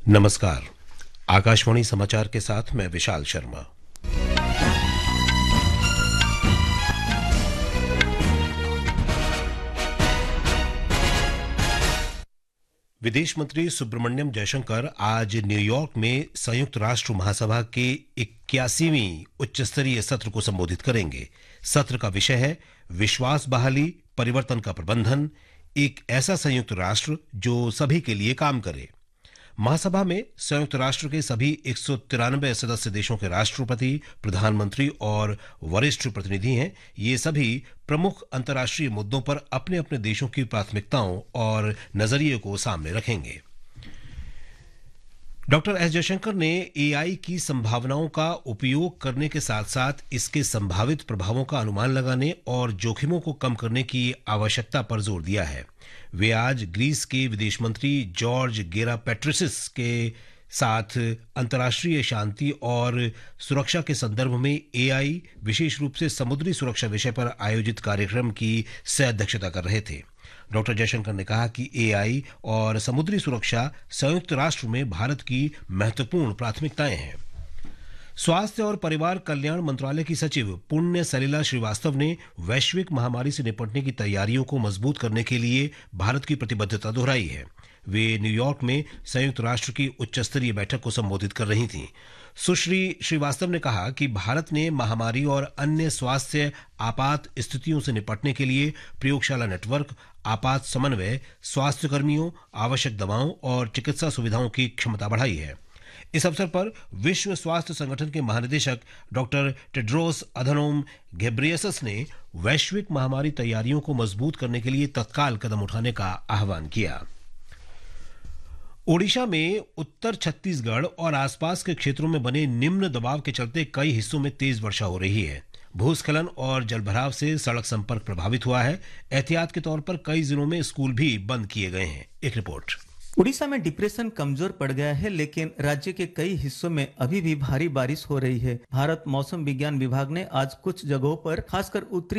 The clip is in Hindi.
नमस्कार। आकाशवाणी समाचार के साथ मैं विशाल शर्मा। विदेश मंत्री सुब्रमण्यम जयशंकर आज न्यूयॉर्क में संयुक्त राष्ट्र महासभा के 81वीं उच्च स्तरीय सत्र को संबोधित करेंगे। सत्र का विषय है विश्वास बहाली, परिवर्तन का प्रबंधन, एक ऐसा संयुक्त राष्ट्र जो सभी के लिए काम करे। महासभा में संयुक्त राष्ट्र के सभी 193 सदस्य देशों के राष्ट्रपति, प्रधानमंत्री और वरिष्ठ प्रतिनिधि हैं। ये सभी प्रमुख अंतर्राष्ट्रीय मुद्दों पर अपने अपने देशों की प्राथमिकताओं और नजरिए को सामने रखेंगे। डॉक्टर एस जयशंकर ने एआई की संभावनाओं का उपयोग करने के साथ साथ इसके संभावित प्रभावों का अनुमान लगाने और जोखिमों को कम करने की आवश्यकता पर जोर दिया है। वे आज ग्रीस के विदेश मंत्री जॉर्ज गेरापेट्रिसिस के साथ अंतर्राष्ट्रीय शांति और सुरक्षा के संदर्भ में एआई, विशेष रूप से समुद्री सुरक्षा विषय पर आयोजित कार्यक्रम की सह अध्यक्षता कर रहे थे। डॉक्टर जयशंकर ने कहा कि एआई और समुद्री सुरक्षा संयुक्त राष्ट्र में भारत की महत्वपूर्ण प्राथमिकताएं हैं। स्वास्थ्य और परिवार कल्याण मंत्रालय की सचिव पुण्य सलिला श्रीवास्तव ने वैश्विक महामारी से निपटने की तैयारियों को मजबूत करने के लिए भारत की प्रतिबद्धता दोहराई है। वे न्यूयॉर्क में संयुक्त राष्ट्र की उच्च स्तरीय बैठक को संबोधित कर रही थीं। सुश्री श्रीवास्तव ने कहा कि भारत ने महामारी और अन्य स्वास्थ्य आपात स्थितियों से निपटने के लिए प्रयोगशाला नेटवर्क, आपात समन्वय, स्वास्थ्य कर्मियों, आवश्यक दवाओं और चिकित्सा सुविधाओं की क्षमता बढ़ाई है। इस अवसर पर विश्व स्वास्थ्य संगठन के महानिदेशक डॉक्टर टेड्रोस अधनोम घेब्रेयेसस ने वैश्विक महामारी तैयारियों को मजबूत करने के लिए तत्काल कदम उठाने का आह्वान किया। ओडिशा में उत्तर छत्तीसगढ़ और आसपास के क्षेत्रों में बने निम्न दबाव के चलते कई हिस्सों में तेज वर्षा हो रही है। भूस्खलन और जलभराव से सड़क संपर्क प्रभावित हुआ है। एहतियात के तौर पर कई जिलों में स्कूल भी बंद किए गए हैं। एक रिपोर्ट। उड़ीसा में डिप्रेशन कमजोर पड़ गया है, लेकिन राज्य के कई हिस्सों में अभी भी भारी बारिश हो रही है। भारत मौसम विज्ञान विभाग ने आज कुछ जगहों पर, खासकर उत्तरी